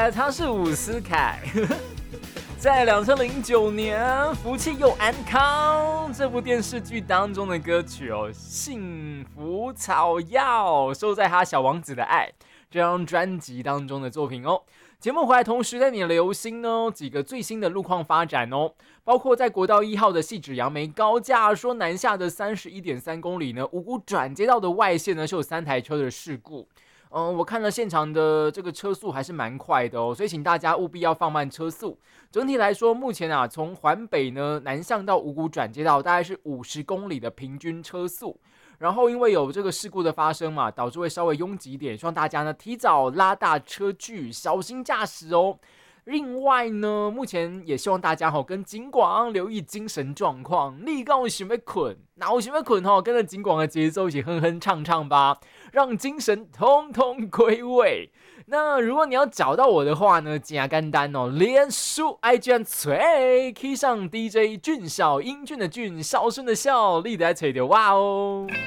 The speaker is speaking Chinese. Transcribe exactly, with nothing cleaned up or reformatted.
来他是伍思凯。在二零零九年，《福气又安康》这部电视剧当中的歌曲哦，《幸福草药》收在他《小王子的爱》这张专辑当中的作品哦。节目回来同时带你留心呢几个最新的路况发展哦，包括在国道一号的汐止杨梅高架，说南下的 三十一点三公里呢，五股转接道的外线呢是有三台车的事故。嗯，我看了现场的这个车速还是蛮快的哦，所以请大家务必要放慢车速。整体来说，目前啊，从环北呢南向到五股转接道大概是五十公里的平均车速。然后因为有这个事故的发生嘛，导致会稍微拥挤一点，希望大家呢提早拉大车距，小心驾驶哦。另外呢，目前也希望大家吼跟警广留意精神状况。你敢有想要困，那有想要困吼，跟着警广的节奏一起哼哼唱唱吧，让精神通通归位。那如果你要找到我的话呢，简简单哦，脸书 I G 吹 key 上 D J 俊孝，英俊的俊，孝顺的孝，你得吹着哇哦。